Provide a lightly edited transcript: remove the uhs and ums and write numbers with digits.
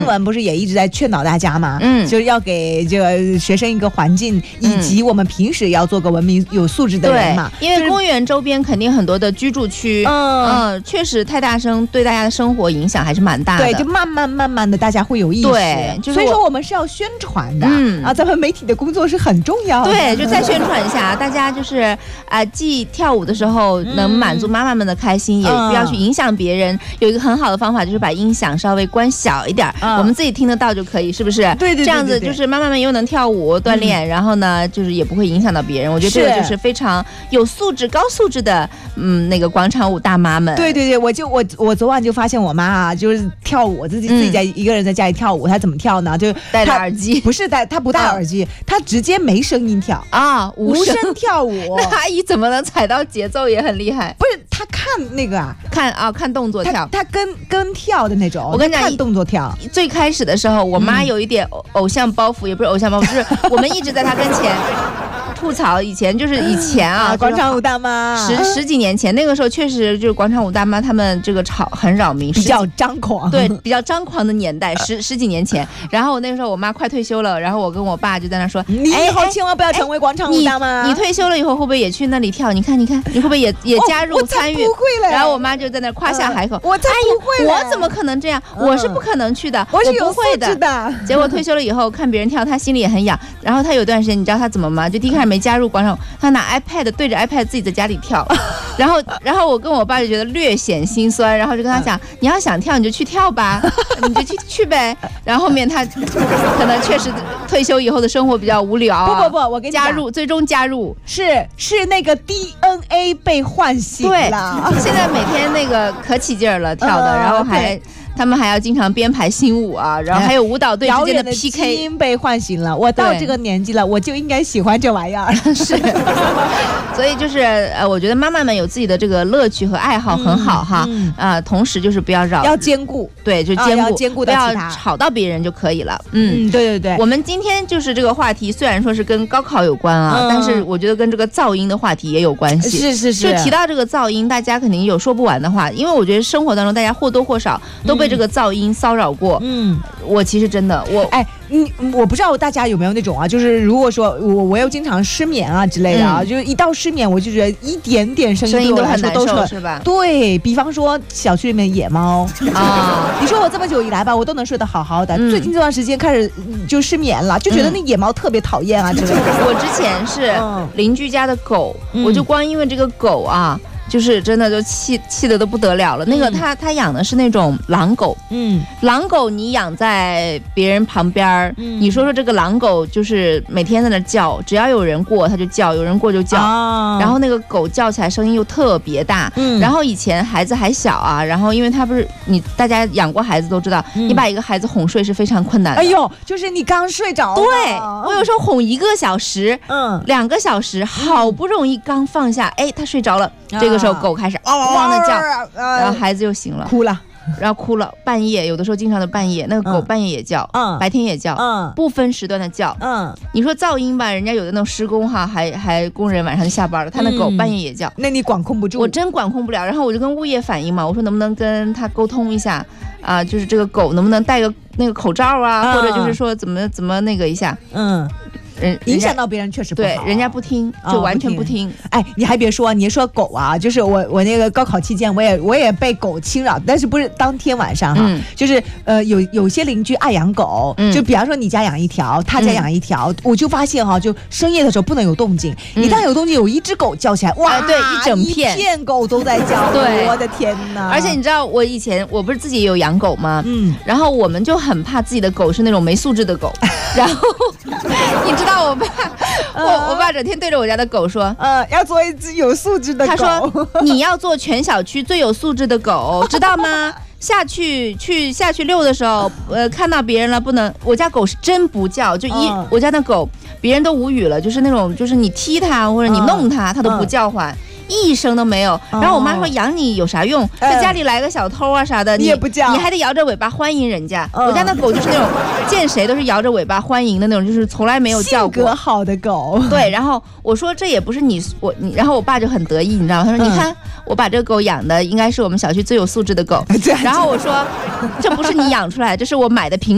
文不是也一直在劝导大家嘛，就是要给这个学生一个环境，以及我们平时也要做个文明有素质的人嘛。 因为公园周边肯定很多的居住区，确实太大声对大家的生活影响还是蛮大的。 对，就慢慢的大家会有意识。 对， 所以说我们是要宣传的，咱们媒体的工作是很重要的。 对，就再宣传一下，大家就是既跳舞的时候能满足妈妈们的开心，也不要去影响别人。有一个很好的方法就是把音响稍微关小一点，我们自己听得到就可以，是不是？ 对， 这样子就是妈妈们又能跳舞锻炼，然后呢，就是也不会影响到别人。我觉得这个就是非常有素质、高素质的，那个广场舞大妈们。 对，我昨晚就发现我妈啊，就是跳舞，自己在一个人在家里跳舞，她怎么跳呢？就戴着耳机， 不是她不戴耳机，她直接没声音跳啊， 无声跳舞。 那阿姨怎么能踩到节奏也很厉害？ 不是，她看那个看动作跳， 她跟跳的那种。 我跟你讲， 看动作跳。 最开始的时候，我妈有一点偶像包袱，也不是偶像包袱，就是我们一直在她跟前吐槽。以前啊， 广场舞大妈十几年前，那个时候确实就是广场舞大妈他们这个很扰民， 比较张狂。 对，比较张狂的年代，十几年前。然后那个时候我妈快退休了，然后我跟我爸就在那说， 你以后千万不要成为广场舞大妈。 你退休了以后会不会也去那里跳？你看，你会不会也加入参与？ 不会了。 然后我妈就在那夸下海口， 我才不会了， 我怎么可能这样？我是不可能去的， 我是有不会的。结果退休了以后看别人跳，她心里也很痒。然后她有段时间，你知道她怎么吗？就第一开始没加入广场舞，她拿 iPad 对着 iPad 自己在家里跳。然后我跟我爸就觉得略显心酸，然后就跟他讲，你要想跳你就去跳吧，你就去呗。然后后面他可能确实退休以后的生活比较无聊。 不，我跟你讲， 最终加入是那个 DNA 被唤醒了。 对，现在每天那个可起劲儿了跳的，然后他们还要经常编排新舞啊，然后还有舞蹈队之间的 PK。 基因被唤醒了，我到这个年纪了，我就应该喜欢这玩意儿。 是，所以就是我觉得妈妈们有自己的这个乐趣和爱好很好哈，同时就是不要要兼顾， 对，就兼顾到其他，不要吵到别人就可以了。 对。 我们今天就是这个话题，虽然说是跟高考有关啊，但是我觉得跟这个噪音的话题也有关系。 是。 就提到这个噪音，大家肯定有说不完的话，因为我觉得生活当中大家或多或少都被这个噪音骚扰过。我其实真的我不知道大家有没有那种啊，就是如果说我又经常失眠啊之类的啊，就是一到失眠我就觉得一点点声音都很难受，是吧？ 对，比方说小区里面野猫啊，你说我这么久以来吧，我都能睡得好好的，最近这段时间开始就失眠了，就觉得那野猫特别讨厌啊之类的。 我之前是邻居家的狗，我就光因为这个狗啊。就是真的就气得都不得了了。那个他养的是那种狼狗，狼狗你养在别人旁边，你说这个狼狗就是每天在那叫，只要有人过它就叫，有人过就叫，然后那个狗叫起来声音又特别大，然后以前孩子还小啊，然后因为他不是大家养过孩子都知道，你把一个孩子哄睡是非常困难的。 哎呦，就是你刚睡着， 对，我有时候哄1个小时，2个小时，好不容易刚放下，他睡着了，这个时候狗开始汪汪汪的叫，然后孩子又醒了， 哭了， 然后哭了，半夜有的时候经常的半夜，那个狗半夜也叫，白天也叫，不分时段的叫，你说噪音吧，人家有的那种施工哈，还工人晚上就下班了，他那狗半夜也叫， 那你管控不住， 我真管控不了。然后我就跟物业反映嘛，我说能不能跟他沟通一下啊，就是这个狗能不能戴个那个口罩啊，或者就是说怎么那个一下， 影响到别人确实不好， 对，人家不听，就完全不听。 你还别说，你说狗啊，就是我那个高考期间，我也被狗侵扰，但是不是当天晚上哈，就是有些邻居爱养狗，就比方说你家养一条，他家养一条，我就发现哈，就深夜的时候不能有动静，一旦有动静，有一只狗叫起来，哇， 对，一整片狗都在叫，对，我的天哪！ 而且你知道我以前我不是自己也有养狗吗？然后我们就很怕自己的狗是那种没素质的狗，然后你知道。我爸整天对着我家的狗说， 要做一只有素质的狗。 他说你要做全小区最有素质的狗，知道吗？下去遛的时候，看到别人了不能。我家狗是真不叫，我家的狗别人都无语了，就是那种就是你踢它或者你弄它，它都不叫唤。一声都没有，然后我妈说养你有啥用？在家里来个小偷啊啥的， 你也不叫， 你还得摇着尾巴欢迎人家。我家那狗就是那种见谁都是摇着尾巴欢迎的那种，就是从来没有叫过。 性格好的狗。 对，然后我说这也不是你，然后我爸就很得意，你知道吗？他说你看我把这个狗养的应该是我们小区最有素质的狗。然后我说这不是你养出来的，这是我买的品